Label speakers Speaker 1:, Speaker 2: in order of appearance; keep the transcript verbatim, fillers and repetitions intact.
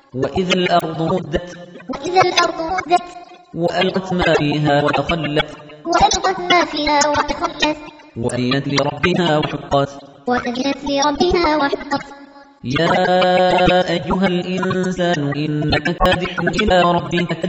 Speaker 1: وإذا الأرض مدت
Speaker 2: وإذا الأرض مدت
Speaker 1: وألقت ما فيها وتخلت
Speaker 2: وألقت ما فيها وتخلت
Speaker 1: وأذنت لربها وحقت
Speaker 2: وأذنت لربها وحقت
Speaker 1: يا أيها الإنسان إنك كادح إلى ربك